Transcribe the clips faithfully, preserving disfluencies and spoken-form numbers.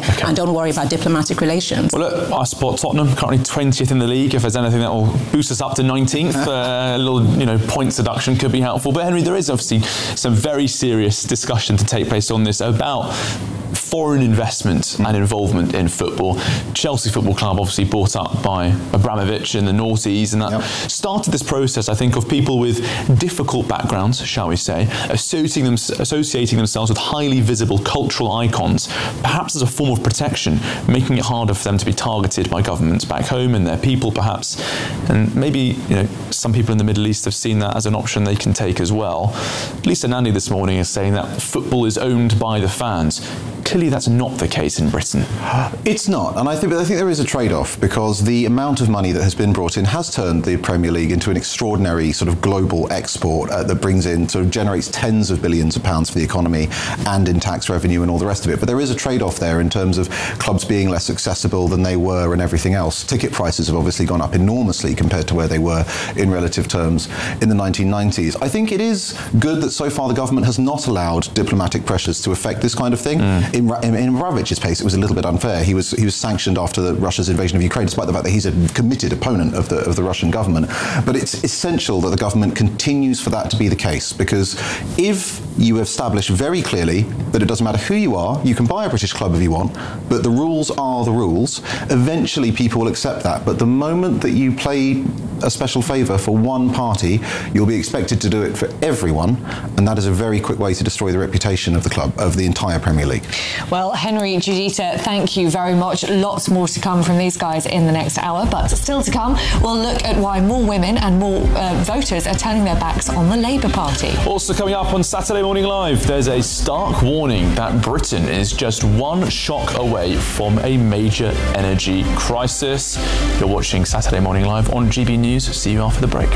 okay. and don't worry about diplomatic relations. Well, look, I support Tottenham, currently twentieth in the league. If there's anything that will boost us up to nineteenth, uh, a little, you know, points deduction could be helpful. But Henry, there is obviously some very serious discussion to take place on this about foreign investment and involvement in football. Chelsea Football Club, obviously brought up by Abramovich in the noughties, and that yep. started this process, I think, of people with difficult backgrounds, shall we say, associating, them, associating themselves with highly visible cultural icons, perhaps as a form of protection, making it harder for them to be targeted by governments back home and their people, perhaps. And maybe, you know, some people in the Middle East have seen that as an option they can take as well. Lisa Nandy this morning is saying that football is owned by the fans. Clearly that's not the case in Britain. It's not, and I think, I think there is a trade-off, because the amount of money that has been brought in has turned the Premier League into an extraordinary sort of global export uh, that brings in, sort of generates tens of billions of pounds for the economy and in tax revenue and all the rest of it. But there is a trade-off there in terms of clubs being less accessible than they were and everything else. Ticket prices have obviously gone up enormously compared to where they were in relative terms in the nineteen nineties. I think it is good that so far the government has not allowed diplomatic pressures to affect this kind of thing. Mm. In, in, in Abramovich's case, it was a little bit unfair. He was he was sanctioned after the Russia's invasion of Ukraine, despite the fact that he's a committed opponent of the of the Russian government. But it's essential that the government continues for that to be the case, because if you establish very clearly that it doesn't matter who you are, you can buy a British club if you want, but the rules are the rules, eventually people will accept that. But the moment that you play a special favour for one party, you'll be expected to do it for everyone, and that is a very quick way to destroy the reputation of the club, of the entire Premier League. Well, Henry, Judita, thank you very much. Lots more to come from these guys in the next hour, but still to come, we'll look at why more women and more uh, voters are turning their backs on the Labour Party. Also coming up on Saturday Morning Live, there's a stark warning that Britain is just one shock away from a major energy crisis. You're watching Saturday Morning Live on G B News. See you after the break.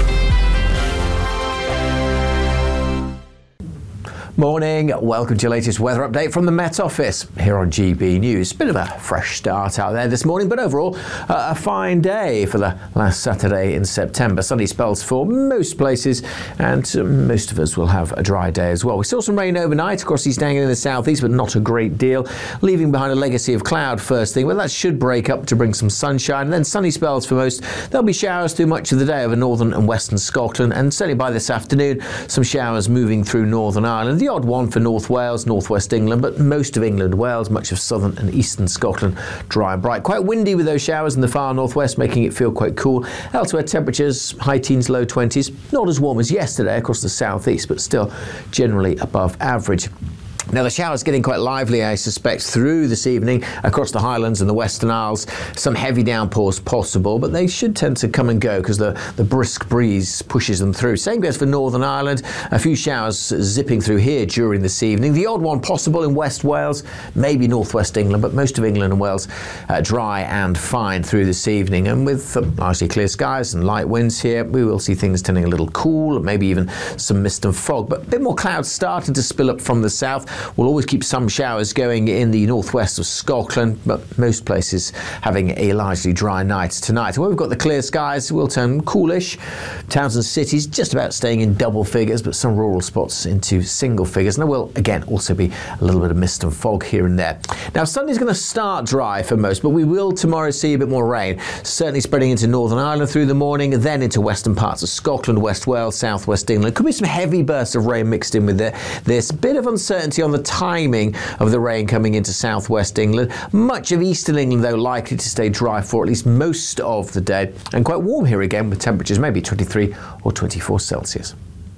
Morning, welcome to your latest weather update from the Met Office here on G B News. Bit of a fresh start out there this morning, but overall uh, a fine day for the last Saturday in September. Sunny spells for most places, and uh, most of us will have a dry day as well. We saw some rain overnight across East Anglia in the southeast, but not a great deal, leaving behind a legacy of cloud first thing, but that should break up to bring some sunshine, and then sunny spells for most. There'll be showers through much of the day over northern and western Scotland, and certainly by this afternoon, some showers moving through Northern Ireland. The odd one for North Wales, North West England, but most of England, Wales, much of southern and eastern Scotland, dry and bright. Quite windy with those showers in the far northwest, making it feel quite cool. Elsewhere, temperatures high teens, low twenties. Not as warm as yesterday across the southeast, but still generally above average. Now, the showers getting quite lively, I suspect, through this evening across the Highlands and the Western Isles. Some heavy downpours possible, but they should tend to come and go because the, the brisk breeze pushes them through. Same goes for Northern Ireland. A few showers zipping through here during this evening. The odd one possible in West Wales, maybe Northwest England, but most of England and Wales uh, dry and fine through this evening. And with uh, largely clear skies and light winds here, we will see things turning a little cool, maybe even some mist and fog. But a bit more clouds starting to spill up from the south. We'll always keep some showers going in the northwest of Scotland, but most places having a largely dry night tonight. Where we've got the clear skies, will turn coolish. Towns and cities just about staying in double figures, but some rural spots into single figures. And there will, again, also be a little bit of mist and fog here and there. Now, Sunday's going to start dry for most, but we will tomorrow see a bit more rain. Certainly spreading into Northern Ireland through the morning, then into western parts of Scotland, West Wales, South West England. Could be some heavy bursts of rain mixed in with this. Bit of uncertainty on the timing of the rain coming into southwest England. Much of eastern England, though, likely to stay dry for at least most of the day. And quite warm here again, with temperatures maybe twenty-three or twenty-four Celsius.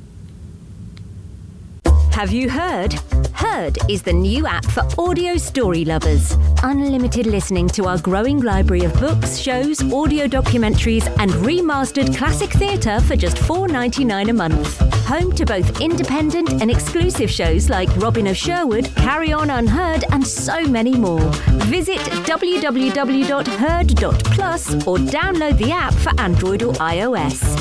Have you heard? Heard is the new app for audio story lovers. Unlimited listening to our growing library of books, shows, audio documentaries and remastered classic theatre for just four dollars ninety-nine a month. Home to both independent and exclusive shows like Robin of Sherwood, Carry On Unheard and so many more. Visit w w w dot heard dot plus or download the app for Android or iOS.